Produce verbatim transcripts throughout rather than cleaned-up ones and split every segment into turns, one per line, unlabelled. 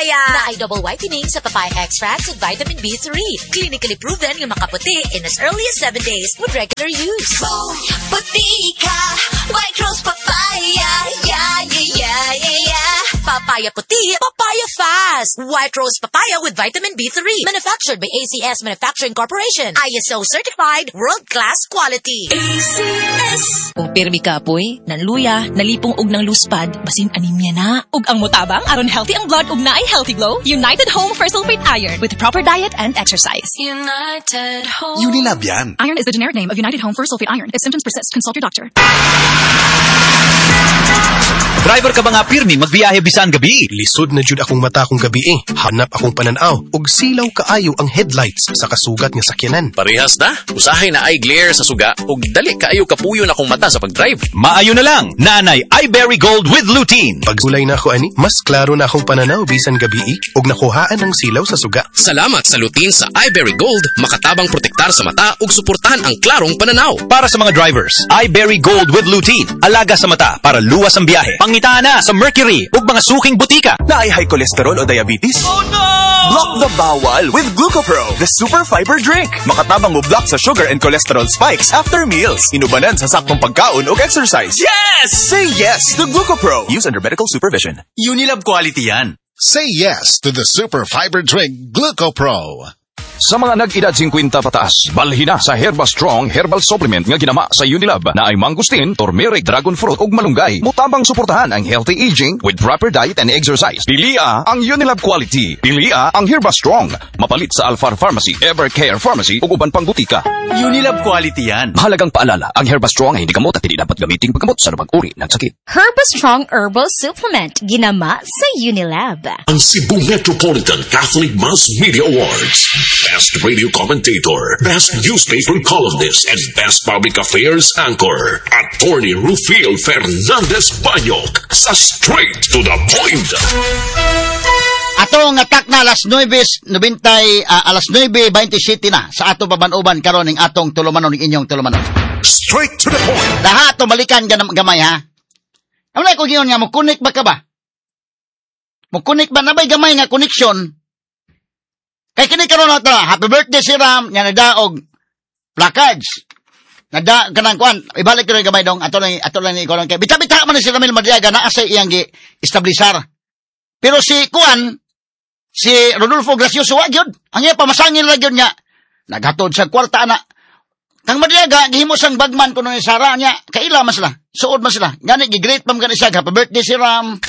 papaya.
Na ay double whitening sa papaya extracts with vitamin B three. Clinically proven nga makaputi in as early as seven days with regular use.
Boom! Puti ka! White Rose Papaya! Yeah, yeah, yeah, yeah, yeah!
Papaya puti, papaya fast. White Rose Papaya with vitamin B three. Manufactured by A C S Manufacturing Corporation. I S O certified, world-class quality.
A C S.
Kung pirmi ka, apoy, nanluya, nalipong og ng luspad, basin anemia na. Ug ang mutabang, aron healthy ang blood ug naay healthy glow, United Home for Sulfate Iron with proper diet and exercise.
United Home.
Unilab yan.
Iron is the generic name of United Home for Sulfate Iron. If symptoms persist, consult your doctor.
Driver ka ba nga pirmi magbiyahe bisan gabi?
Lisod na jud akong mata akong gabi eh. Hanap akong pananaw ug silaw kaayo ang headlights sa kasugat nga sakyanan.
Parehas na. Usahay na ay glare sa suga ug dali kaayo kapuyo na akong mata sa pagdrive.
Maayo na lang. Nanay iBerry Gold with lutein.
Pagsulay na ako ani, mas klaro na akong pananaw bisan gabi eh, ug nakuhaan ang silaw sa suga.
Salamat sa lutein sa iBerry Gold, makatabang protektar sa mata ug suportahan ang klarong pananaw.
Para sa mga drivers, iBerry Gold with lutein. Alaga sa mata para luwas ang biyahe. Pangitaan na sa Mercury ug mga suking butika.
Na ay high cholesterol o diabetes?
Oh no!
Block the bawal with Glucopro, the super fiber drink. Makatabang mo block sa sugar and cholesterol spikes after meals. Inubanan sa saktong pagkaon o exercise.
Yes!
Say yes to Glucopro. Use under medical supervision.
Unilab quality yan.
Say yes to the super fiber drink Glucopro.
Sa mga nag-edad fifty pataas, balhin na sa Herba Strong Herbal Supplement nga ginama sa Unilab na ay mangustin, turmeric, dragon fruit ug malunggay. Mutabang suportahan ang healthy aging with proper diet and exercise. Pilia ang Unilab quality. Pilia ang Herba Strong. Mapalit sa Alfar Pharmacy, Evercare Pharmacy ug uban pang butika.
Unilab quality yan.
Mahalagang paalala, ang Herba Strong ay hindi gamot at hindi dapat gamitin paggamot sa anumang uri ng sakit.
Herba Strong Herbal Supplement ginama sa Unilab.
Ang Cebu Metropolitan Catholic Mass Media Awards. Best Radio Commentator, Best Newspaper Columnist, and Best Public Affairs Anchor, Attorney Rufil Fernandez Banyok, sa Straight to the Point.
Atong atak na alas nueve ninety, uh, alas nueve twenty-seven na sa ato babanuban karon ning atong tulumanon ning inyong tulumanon.
Straight to the point.
Daha ato balikan ganam gamay ha. Ano na ko giyon nga mo connect ba ka ba? Mo connect ba na bay gamay nga connection? Kay kini karon na ta, happy birthday si Ram, nya nadaog placards. Nada kanang kuan, ibalik ko gamay dong ato lang ato lang ni ko kay bita-bita man si Ramil Madriaga na asay iyang gi establisar. Pero si kuan si Rodolfo Gracioso wa gyud, ang iya pamasangin ra gyud nya. Naghatod sa kwarta ana. Kang Madriaga gihimo sang bagman kuno ni Sara nya, kaila man sila. Suod man sila. Gani gi-great pam gani siya, happy birthday si Ram.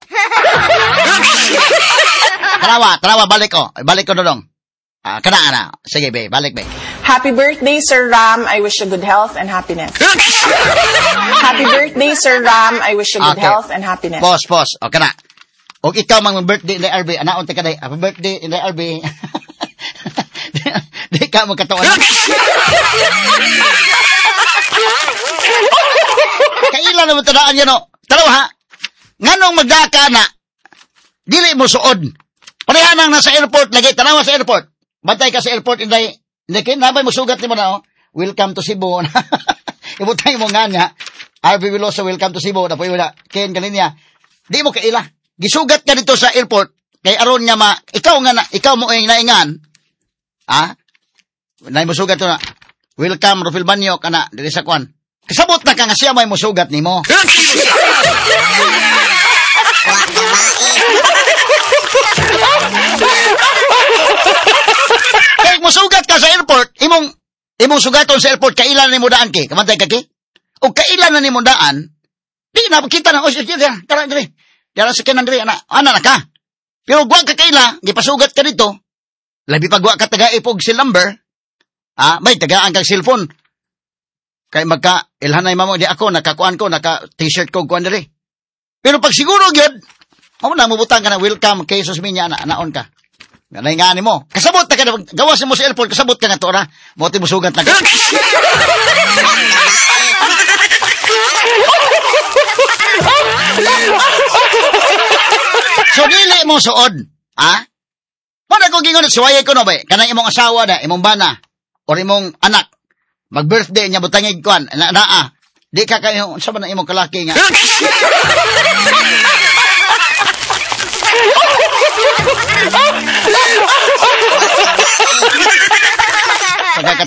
Tarawa, tarawa, balik ko. Balik ko dodong. Ah, kana ana. Sige, be, balik be.
Happy birthday, Sir Ram. I wish you good health and happiness. Happy birthday, Sir Ram. I wish you good
Okay.
health and happiness.
Pause, pause. O, kana. O, ikaw mang birthday in the R B. Anaon te ka day. Happy birthday in the R B. Di ka mo katawan. Kaila naman tadaan yan, o. Tarawa, ha? Nganong magdaka na, dili mo suod. Pareha nang nasa airport, lagi, tanawa sa airport. Bantay ka sa airport, hindi, hindi, kinabay mo sugat ni mo na, oh. Welcome to Cebu. Ibutay mo nga niya, R V Veloso, welcome to Cebu. Napoy mo na, Ken, kaninya. Di mo kaila. Gisugat ka dito sa airport, kay aron nga ma, ikaw nga na, ikaw mo ang naingan, ha? Nay mo sugat to na, welcome, Rufil Banyo, kana, dili sa kwan. Kasabot na ka nga siya may musugat ni mo. Kaya musugat ka sa airport, imong imong sugaton sa airport, kailan na mo daan ki? Kamantay ka ki? O kailan na ni mo daan, di na kita na, o sige, tara, dire. Tara sa kanan, dire, ana, ana na ka. Pero guwa ka kaila, gipasugat ka dito, labi pa guwa ka taga-ipog si number, ah, may tagaan kang cellphone. Kay magka, ilhanay mamo, di ako, nakakuan ko, naka-t-shirt ko, kuan dire. Pero pag siguro gyud, amo na mubutang ka na welcome kay Jesus minya na naon ka. Ganay nga mo. Kasabot ta ka gawas mo sa airport, kasabot ka nga to ra. Mo ti musugat na. So dili mo suod, ha? Para ko gingon suway ko no ba? Kanang imong asawa da, imong bana or imong anak mag-birthday niya butangig kuan na naa. Di ka kayo sa man imong kalaki nga.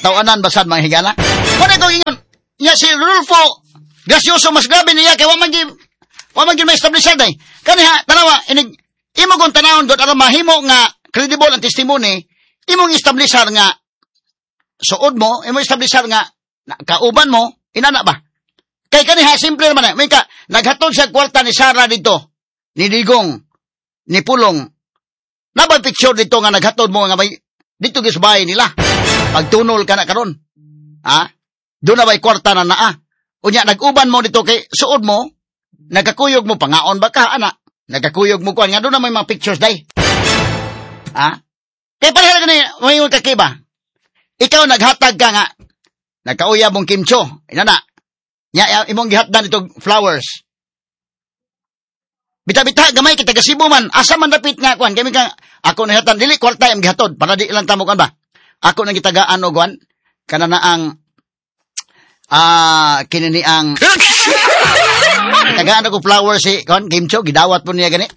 Nakatawanan basad mga higala. Wala ko ingon. Nya si Rulfo, grasyoso mas grabe niya kay wa man gi wa man gi ma-establish day. Kaniha tanawa inig imo kung tanawon gud aron mahimo nga credible ang testimony, imong establishar nga suod mo, imong establishar nga kauban mo, inana ba? Kay kaniha simple man may ka naghatod siya kwarta ni Sarah dito, ni Digong, ni Pulong. Nabay picture dito nga naghatod mo nga may dito gis bahay nila. Pagtunol ka na karon. Ha? Doon na ba'y kwarta na naa. Unya, nag-uban mo dito kay suod mo, nagkakuyog mo, pangaon ba ka, anak? Nagkakuyog mo ko, nga doon na may mga pictures, day. Ha? Kaya pala ka na, may yung kakiba. Ikaw naghatag ka nga, nagkauya mong kimcho, inana. Nya, imong gihatdan dito flowers. Bita-bita, gamay kita kasibo man, asa man dapit nga, kuan, kami ka, ako nahatan, dili, kwarta yung gihatod, para di ilang tamo kan ba? Ako nang gitagaan o kuan, kana na ang, ah, uh, kinini ang, tagaan ako flowers si, kuan, kimcho, gidawat po niya gani.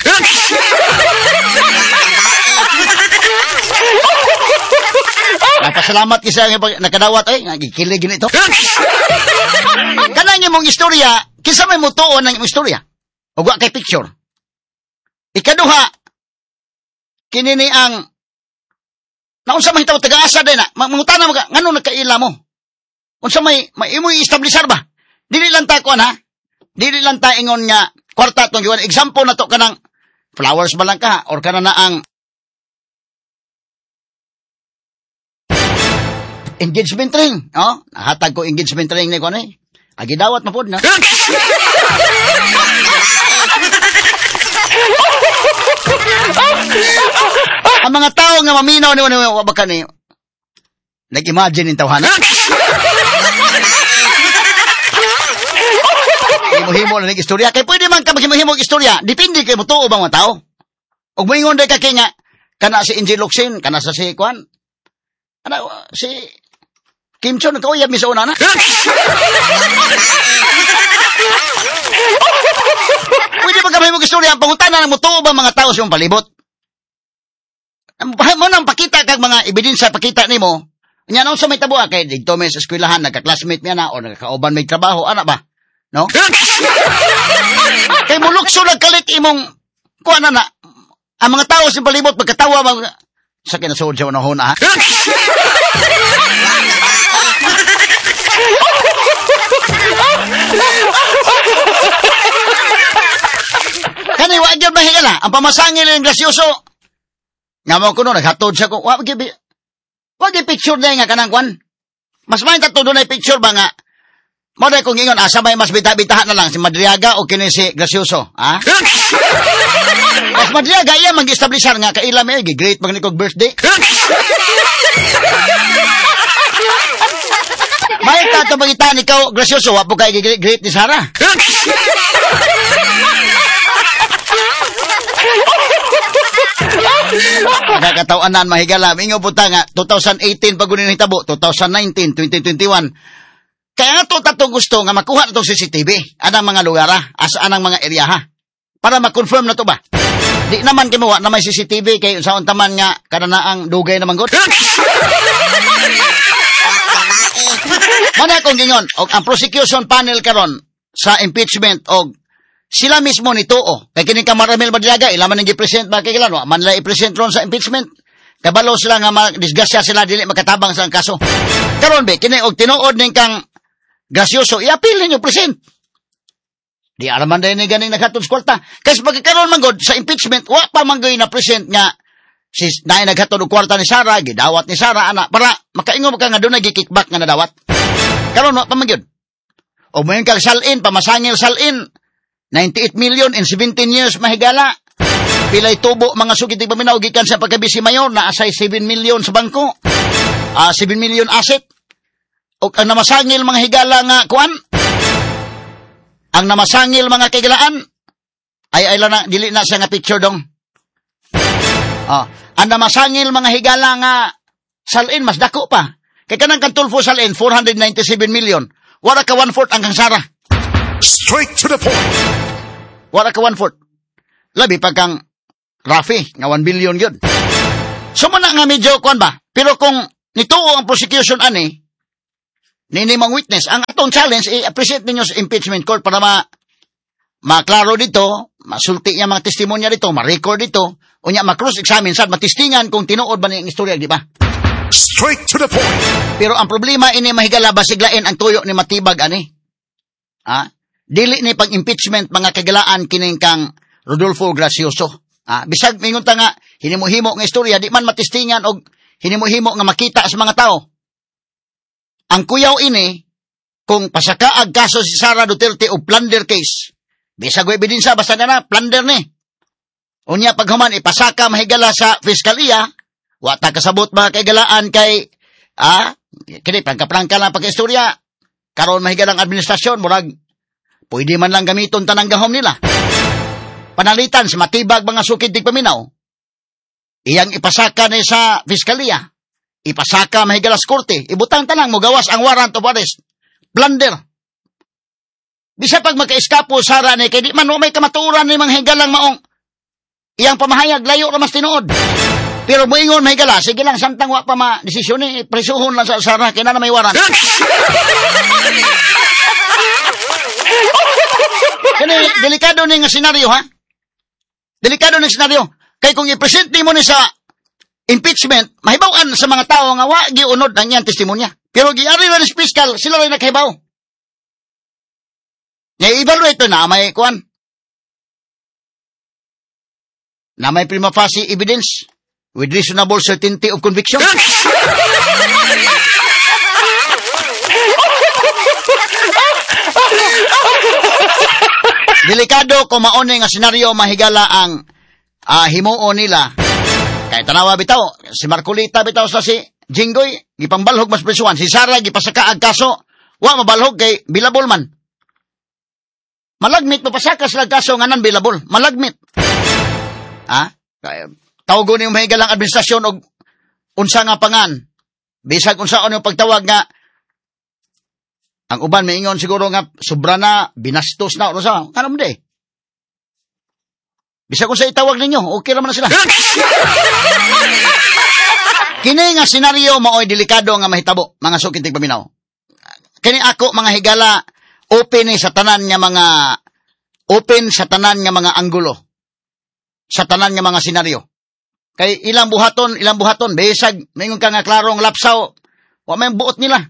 Napasalamat kisa nga nakadawat, ay, nagikilig gini ito. Kanang imong istorya, kisa may mutuon ng imong istorya. O wa kay picture. Ikaduha, kinini ang, naunsa may tawag taga-asa din na, mangutana mo ka, ngano nagkaila mo? Unsa may, may imo i-establishar ba? Dili lang ta kuan ha? Dili lang ta ingon nga, kwarta tong giwan. Example na to kanang, flowers ba lang ka, or kana na ang, engagement ring, oh? Nahatag ko engagement ring ni kuan eh. Agidawat na pod na. Ang mga tao nga maminaw ni wala baka ni nag-imagine in tawhana. Himo-himo na nag-istorya. Kaya pwede man ka maghimo-himo istorya. Depende kay mo tuo bang mga tao. Og moingon day ka kay nga kana si Angel Locsin, kana sa si Kwan. Ana si Kim Chon nagkauyab mi sa una na. Pwede ba kamay mo istorya ang pangutana ng mo tuo ba mga tao sa imong palibot? Mo nang pakita kag mga ebidensya pakita nimo. Nya naon sa may tabo kay didto may sa eskwelahan nagka-classmate miya na o nagkauban may trabaho ana ba? No? Kay mulukso nagkalit imong kuan na ang mga tao sa palibot pagkatawa mga sa kinasuod sa unahon ha. Kani wa gyud mahigala ang pamasangil ng grasyoso. Nga mo kuno naghatod siya ko. Wa gyud wa gyud picture day nga kanang kwan. Mas may tatod na picture ba nga. Mo day kung ingon asa may mas bita-bitahan na lang si Madriaga o kini si Gracioso, ha? Mas Madriaga iya mag-establishar nga kaila may gi-great pag nikog birthday. May tato magitan ikaw Gracioso wa po kay gi-great ni Sarah. Nakakatawanan mahigala. Ingo puta nga, twenty eighteen pag gunin hitabo, twenty nineteen, twenty twenty-one. Kaya nga to tatong gusto nga makuha na itong C C T V. Anang mga lugar ha, asa anang mga area ha. Para makonfirm na to ba? Di naman kimuha na may C C T V kay sa untaman nga kananaang dugay naman god. Mana kong gingon, og ang prosecution panel karon sa impeachment og sila mismo nito o. Kay kini ka Maramil Madriaga, ila man nang gi-present ba kay kilano, man la i-present ron sa impeachment. Kabalo sila nga disgasya sila dili makatabang sa kaso. Karon be kini og tinuod ning kang Gracioso, i-appeal ninyo present. Di araman day ni ganing naghatod sa kwarta. Kasi pagkakaroon man god sa impeachment, wa pa man gay na present nga si naay naghatod og kwarta ni Sarah, gidawat ni Sarah ana para makaingon ka nga doon nagi-kickback nga nadawat. Karon wa pa man gyud. O mayon kag salin, pamasangil salin. ninety-eight million in seventeen years mahigala. Pilay tubo mga sugid paminaw gikan sa pagkabisi mayor na asay seven million sa bangko. Ah uh, seven million asset. O ang namasangil mga higala nga kuan. Ang namasangil mga kigalaan ay ay lang dili na sa nga picture dong. Ah, ang namasangil mga higala nga salin mas dako pa. Kay kanang kantulfo salin four hundred ninety-seven million. Wala ka one-fourth ang kang Sarah.
Straight to the point.
Wala ka one-fourth. Labi pa kang Rafi, nga one billion yun. So, man nga medyo, kuan ba? Pero kung nituo ang prosecution ani, nini mang witness. Ang atong challenge, i-appreciate ninyo sa impeachment court para ma maklaro dito, masulti niya mga testimonya dito, ma-record dito, o niya ma-cross-examine sad, matistingan kung tinuod ba niyang istorya, di ba?
Straight to the point.
Pero ang problema ini mahigala basiglain ang tuyo ni Matibag ani. Ha? Dili ni pag-impeachment mga kagalaan kining kang Rodolfo Gracioso. Ha? Bisag mingon ta nga hinimo-himo nga istorya, di man matistingan og hinimo-himo nga makita sa mga tao. Ang kuyaw ini kung pasakaag kaso si Sara Duterte o plunder case. Bisag wa ebidensya basta na plunder ni. Unya paghuman ipasaka mahigala sa fiskalya, wa ta kasabot mga kagalaan kay ah kini pagkaprangka lang pagka-istorya. Karon mahigalang administrasyon murag pwede man lang gamiton tanang gahom nila. Panalitan sa matibag mga sukid tig paminaw. Iyang ipasaka ni sa fiskalya. Ipasaka mahigala sa korte. Ibutang tanang mo gawas ang warrant of arrest. Plunder. Bisa pag magka-eskapo Sara ni kay di man may kamatuoran ni mga higalang maong iyang pamahayag layo ra mas tinuod. Pero moingon mahigala, sige lang samtang wa pa ma desisyon ni presuhon lang sa Sara kay na may warrant. Kani delikado ni nga senaryo ha. Delikado ni senaryo. Kay kung i-present nimo ni sa impeachment, mahibaw-an sa mga tao nga wa giunod ang iyang testimonya. Pero giari ra ni fiscal, sila ray nakahibaw. I-evaluate na may kuan. Na may prima facie evidence with reasonable certainty of conviction. Delikado kung mauni nga senaryo mahigala ang uh, himuo nila. Kaya tanawa bitaw, si Marcolita bitaw sa si Jinggoy, gipambalhog mas presuan. Si Sara gipasaka ag kaso, wa mabalhog kay bilabol man. Malagmit mapasaka sila kaso nga nan bilabol. Malagmit. Ha? Tawagon ni mahigalang administrasyon og unsa nga pangan. Bisag unsaon yung pagtawag nga ang uban maingon siguro nga sobra na, binastos na, o sa, ano mo de? Bisag unsa itawag ninyo, okay naman na sila. Kini nga senaryo maoy delikado nga mahitabo, mga sukitig paminaw. Kini ako mga higala open ni sa tanan nga mga open sa tanan nga mga anggulo. Sa tanan nga mga senaryo. Kay ilang buhaton, ilang buhaton, besag, maingon ka nga klarong lapsaw, wa may buot nila.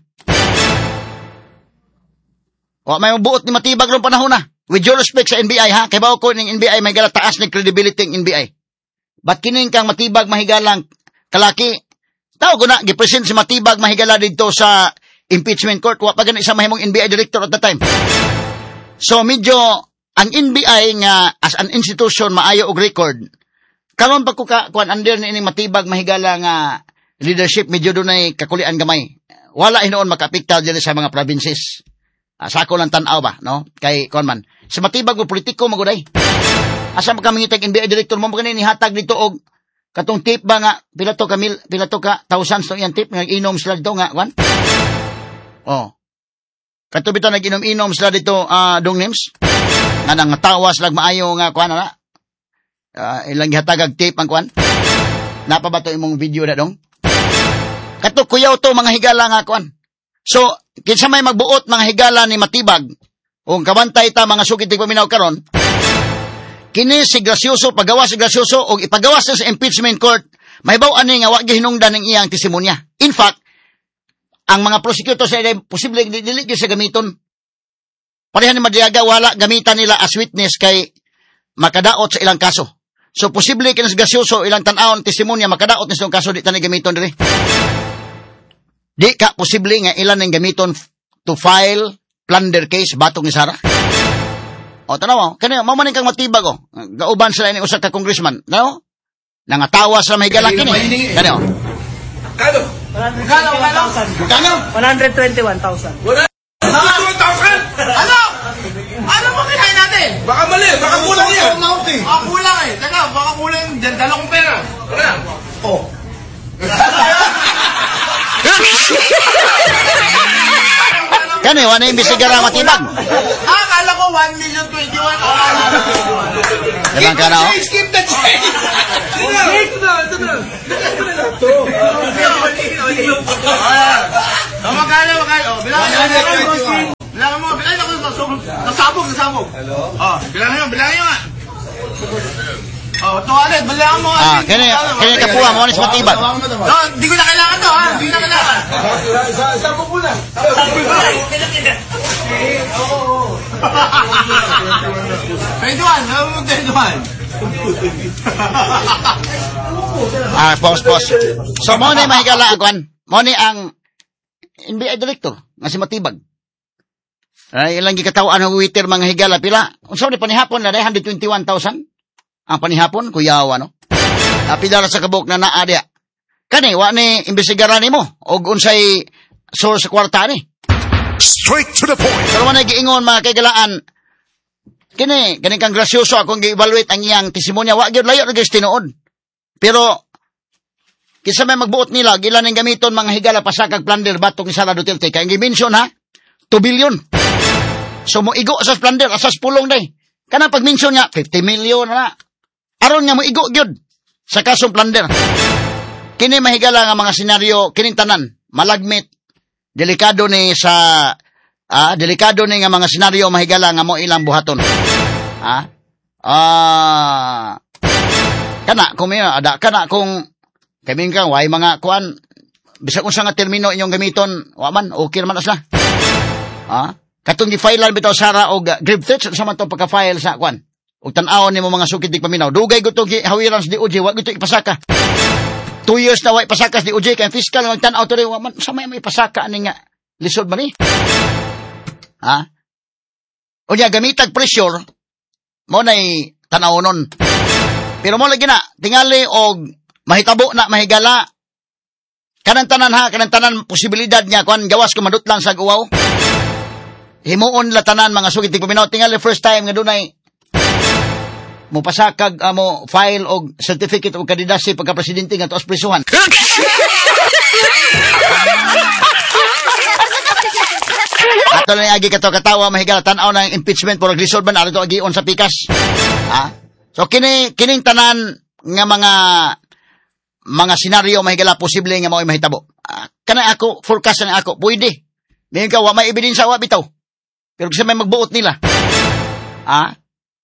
Wa may buot ni Matibag rong panahon na. With due respect sa N B I ha, kay bao ko ning N B I may gala taas ni credibility ng N B I. Ba't kining kang Matibag mahigalang kalaki, tao ko na, gipresent si Matibag mahigala dito sa impeachment court, wa pa gani sa mahimong N B I director at the time. So medyo ang N B I nga as an institution maayo og record. Karon pa ko ka kuan under ni ining Matibag mahigala nga leadership medyo dunay kakulian gamay. Wala hinoon makapiktal diri sa mga provinces. Uh, sa ako lang tanaw ba, no? Kay kuan man. Sa Matibag mo politiko maguday. Asa man kami ngitag N B I director mo magani ni hatag dito og katong tip ba nga pila to ka mil, pila to ka thousands to yan tip nga inom sila dito nga kuan. Oh. Kato bitaw nag-inom-inom sila dito uh, dong names. Nga nang tawas lag maayo nga kuan na. Uh, ilang gihatagag tape ang kuan. Napa ba to imong video na dong? Kato kuyaw to mga higala nga kuan. So, kinsa may magbuot mga higala ni Matibag o kabantay ta mga sukid tig paminaw karon. Kini si Gracioso pagawas si Gracioso og ipagawas sa impeachment court, mahibaw ani nga wa gihinungdan ng iyang testimonya. In fact, ang mga prosecutor sa ilay, posible dili gyud sa gamiton. Pareha ni Madriaga wala gamitan nila as witness kay makadaot sa ilang kaso. So posible kini si Gracioso ilang tan-awon testimonya makadaot ni sa kaso di tani gamiton diri. Di ka posible nga ilan ning gamiton to file plunder case batong ni Sara. O tanaw, kani mao man kang Matibag o. Gauban sila ini usa ka congressman, no? Nangatawa sa mahigalang kini. Kani o.
Kano? Kano? Kano? Kano? one hundred twenty-one thousand. one hundred twenty-one thousand? Ano? Ano ba kinain natin? Baka mali, baka kulang yan. Baka kulang eh. Teka, baka kulang yung dala kong pera. Kaya? Oh.
Kani, wala imbestigar ang Matibag.
Ah, kala ko one million twenty-one.
Dalang ka na o?
Skip the change! Ito na, ito na. Ito na. Ito na. Oh, magkano, magkano? Oh, bilangan nyo. Bilangan mo, bilangan nyo. Nasabog, nasabog. Hello? Oh, bilangan nyo, bilangan nyo nga. Oh, tuwalit, bilangan mo.
Ah, kaya kaya kapuha mo ni matibag.
No, hindi ko na kailangan to, ha? Hindi ko na kailangan. Sabog mo na. twenty-one, alam mo twenty-one.
Ah, pause, pause. So, mo ni mahigala akuan. Mo ni ang N B A director nga si Matibag. Ay ilang gikatawaan ang waiter mga higala pila. Unsa ni panihapon na one hundred twenty-one thousand? Ang panihapon kuyawa no. Apidara sa kabuk na naa dia. Kani wa ni imbestigaran nimo og unsay source sa kwarta ni.
Straight to the point.
Pero man giingon mga kaigalaan. Kini, kani kang grasyoso akong gi-evaluate ang iyang testimonya. Wa gyud layo ra gyud tinuod. Pero kisa may magbuot nila, gilan ng gamiton mga higala pasakag plunder batong ni Sara Duterte. Kaya gi-mention ha, two billion. So mo igo sa plunder, asas pulong day. Kana pag-mention niya, fifty million na. Aron nga mo igo gyud sa kasong plunder. Kini mahigala nga mga senaryo, kining tanan, malagmit, delikado ni sa, ah, delikado ni nga mga senaryo mahigala nga mo ilang buhaton. Ah, ah, kana kung may, ada, kana kung, kami kang, way mga kuan, bisa kung sa nga termino inyong gamiton, waman, okay naman asla. Ah, katong gi-filean bitaw Sara og uh, grave threats sa man to pagka-file sa kuan. Ug tan-awon nimo mga sukit dig paminaw. Dugay gutong gihawiran sa D O J, wa gutong ipasaka. Two years na wa ipasaka sa D O J kay fiscal ng tan-aw to rin, wa man sa may may pasaka ani nga lisod man ni. Ha? Unya gamitag pressure mo nay tan-awonon. Pero mo lagi na tingali og mahitabo na mahigala. Kanang tanan ha, kanang tanan posibilidad niya kuan gawas ko madutlan sa uwaw. Himuon la tanan mga sugit tig paminaw tingali first time nga dunay mo pasakag uh, mo file og certificate og candidacy pagka presidente nga tuos prisuhan. Ato lang agi kato katawa mahigala tan-aw ng impeachment por resolve man ato agion sa pikas. Ha? So kini kining tanan nga mga mga senaryo mahigala posible nga mao'y mahitabo. Uh, kana ako forecast na ako pwede. Mayroon ka wa may ebidensya wa bitaw. Pero kasi may magbuot nila. Ah?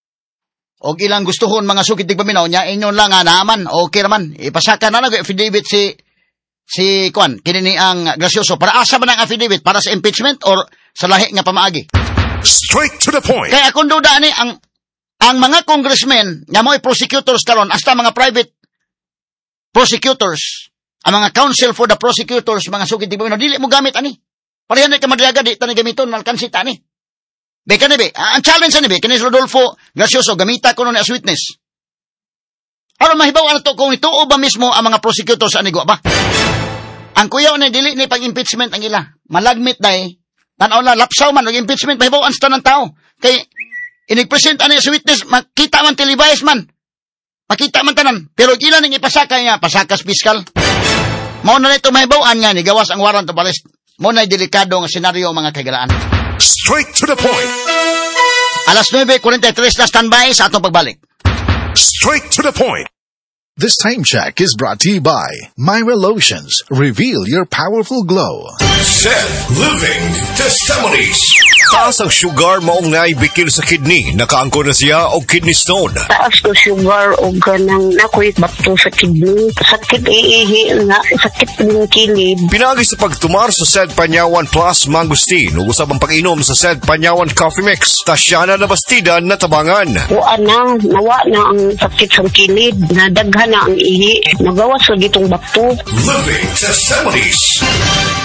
O ilang gustuhon mga sukit dig paminaw niya, inyon lang nga naman, okay naman. Ipasaka na lang affidavit si, si Kwan, kinini ang grasyoso. Para asa man ang affidavit? Para sa impeachment or sa lahi nga pamaagi?
Straight to the point.
Kaya kung duda ni, ang, ang mga congressmen, nga mo'y prosecutors karon, hasta mga private prosecutors, ang mga counsel for the prosecutors, mga sukit dig paminaw, dili mo gamit ani. Parehan na ka madriaga, di tani gamiton, malkansita ni. Be, kani be, ang challenge ni be, kani Rodolfo Gracioso, gamita ko nun as witness. Aron mahibaw ano to, kung ituo ba mismo ang mga prosecutors sa anigwa ba? Ang kuyaw ni, dili ni pag-impeachment ang ila. Malagmit dahi, tanaw na, lapsaw man, mag-impeachment, mahibaw ang stand ng tao. Kay, inig-present ani as witness, makita man televised man. Makita man tanan. Pero ilan ang ipasaka niya, pasakas piskal. Mauna na ito mahibawaan nga ni, gawas ang warrant of arrest. Muna ay delikado ang senaryo mga kagalaan.
Straight to the point.
Alas nine forty-three na standby sa atong pagbalik.
Straight to the point. This time check is brought to you by Myra Lotions. Reveal your powerful glow.
Said Living Testimonies. Taas ang sugar maong naibikil sa kidney. Nakaangko na siya o kidney stone.
Taas ko sugar o ganang nakuit bakto sa kidney. Sakit iihi nga, sakit ng kilid.
Pinagi sa pagtumar sa Said Panyawan Plus Mangustin. Usab ang pag-inom sa Said Panyawan Coffee Mix. Tasyana na bastida na tabangan.
Wa na, nawa na ang sakit sa kilid. Nadaghan na ang ihi. Nagawas sa ditong bakto.
Living Testimonies.